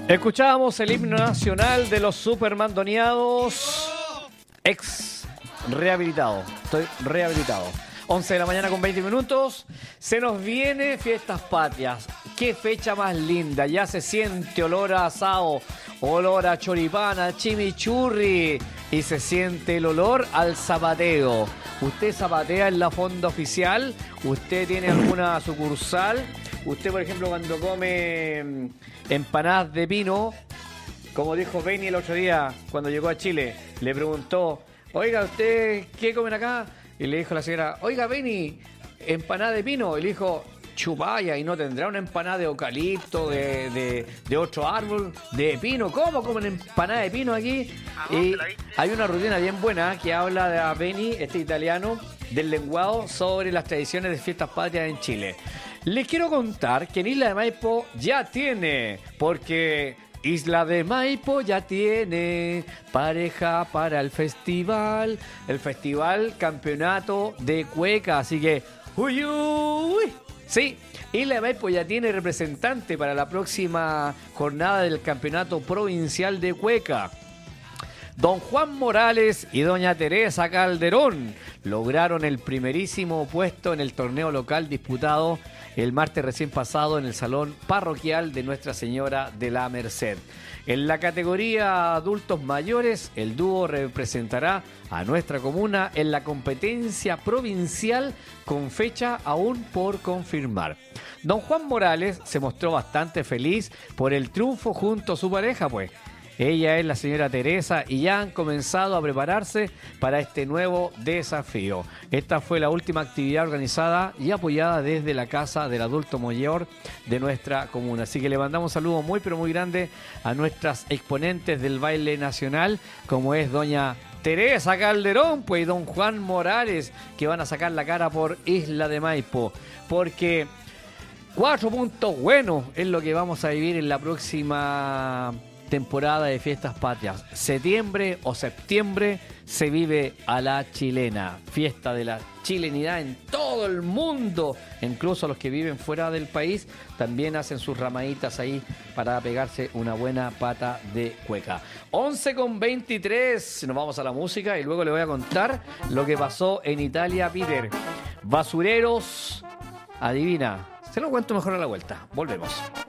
Escuchábamos el himno nacional de los supermandoneados. Ex rehabilitado. Estoy rehabilitado. 11 de la mañana con 20 minutos. Se nos viene Fiestas Patrias. Qué fecha más linda. Ya se siente olor a asado, olor a choripán, a chimichurri. Y se siente el olor al zapateo. ¿Usted zapatea en la fonda oficial? ¿Usted tiene alguna sucursal? Usted, por ejemplo, cuando come empanadas de pino, como dijo Benny el otro día cuando llegó a Chile, le preguntó, oiga, ¿usted qué comen acá? Y le dijo la señora, oiga, Benny, empanada de pino. Y le dijo, chupaya, ¿y no tendrá una empanada de eucalipto, de otro árbol, de pino? ¿Cómo comen empanada de pino aquí? Y hay una rutina bien buena que habla de Benny, este italiano, del lenguado sobre las tradiciones de fiestas patrias en Chile. Les quiero contar que en Isla de Maipo ya tiene, porque Isla de Maipo ya tiene pareja para el festival campeonato de cueca, así que, uy, uy, sí, Isla de Maipo ya tiene representante para la próxima jornada del campeonato provincial de cueca. Don Juan Morales y doña Teresa Calderón lograron el primerísimo puesto en el torneo local disputado el martes recién pasado en el salón parroquial de Nuestra Señora de la Merced. En la categoría adultos mayores, el dúo representará a nuestra comuna en la competencia provincial con fecha aún por confirmar. Don Juan Morales se mostró bastante feliz por el triunfo junto a su pareja, pues. Ella es la señora Teresa y ya han comenzado a prepararse para este nuevo desafío. Esta fue la última actividad organizada y apoyada desde la Casa del Adulto Mayor de nuestra comuna. Así que le mandamos un saludo muy pero muy grande a nuestras exponentes del baile nacional, como es doña Teresa Calderón, pues, y don Juan Morales, que van a sacar la cara por Isla de Maipo, porque 4 puntos buenos es lo que vamos a vivir en la próxima temporada de Fiestas Patrias. Septiembre o septiembre se vive a la chilena. Fiesta de la chilenidad en todo el mundo. Incluso los que viven fuera del país también hacen sus ramaditas ahí para pegarse una buena pata de cueca. 11:23. Nos vamos a la música y luego le voy a contar lo que pasó en Italia, Peter. Basureros, adivina. Se lo cuento mejor a la vuelta. Volvemos.